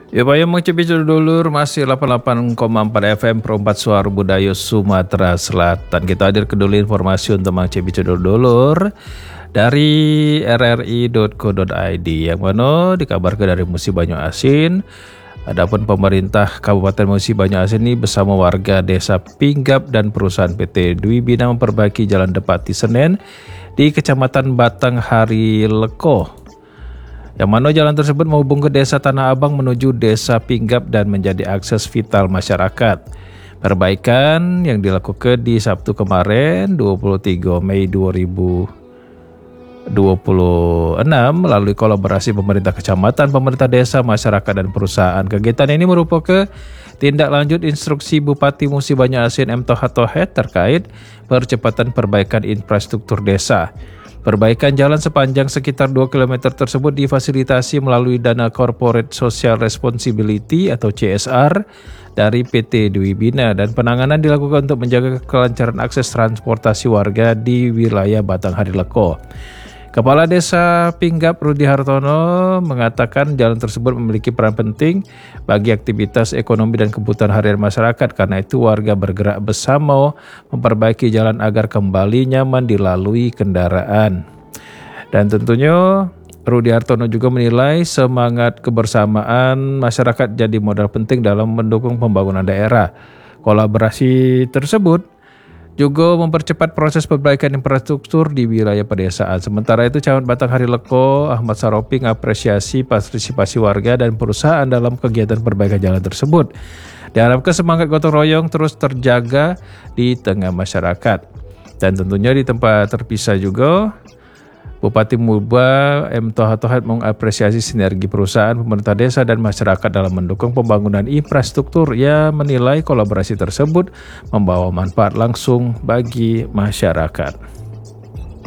Ya Pak yang mencebicu dulur masih 88,4 FM Perempat Suara Budaya Sumatera Selatan. Kita hadir keduli informasi untuk mencebicu dulur dari rri.co.id yang mana dikabarkan dari Musi Banyu Asin. Adapun pemerintah Kabupaten Musi Banyu Asin ini bersama warga desa Pinggap dan perusahaan PT Dwi Bina memperbaiki jalan Depati Senen di Kecamatan Batanghari Leko. Yang mana jalan tersebut menghubung ke desa Tanah Abang menuju desa Pinggap dan menjadi akses vital masyarakat. Perbaikan yang dilakukan di Sabtu kemarin 23 Mei 2026 melalui kolaborasi pemerintah kecamatan, pemerintah desa, masyarakat dan perusahaan. Kegiatan ini merupakan tindak lanjut instruksi Bupati Musi Banyu Asin M. Toha Tohet terkait percepatan perbaikan infrastruktur desa. Perbaikan jalan sepanjang sekitar 2 km tersebut difasilitasi melalui dana Corporate Social Responsibility atau CSR dari PT Dwi Bina dan penanganan dilakukan untuk menjaga kelancaran akses transportasi warga di wilayah Batanghari Leko. Kepala Desa Pinggap Rudi Hartono mengatakan jalan tersebut memiliki peran penting bagi aktivitas ekonomi dan kebutuhan harian masyarakat. Karena itu warga bergerak bersama memperbaiki jalan agar kembali nyaman dilalui kendaraan. Dan tentunya Rudi Hartono juga menilai semangat kebersamaan masyarakat jadi modal penting dalam mendukung pembangunan daerah. Kolaborasi tersebut juga mempercepat proses perbaikan infrastruktur di wilayah pedesaan. Sementara itu, Camat Batanghari Leko Ahmad Saropi mengapresiasi partisipasi warga dan perusahaan dalam kegiatan perbaikan jalan tersebut. Diharapkan semangat gotong royong terus terjaga di tengah masyarakat. Dan tentunya di tempat terpisah juga, Bupati Muba M. Toha Tohet mengapresiasi sinergi perusahaan, pemerintah desa dan masyarakat dalam mendukung pembangunan infrastruktur. Ia menilai kolaborasi tersebut membawa manfaat langsung bagi masyarakat.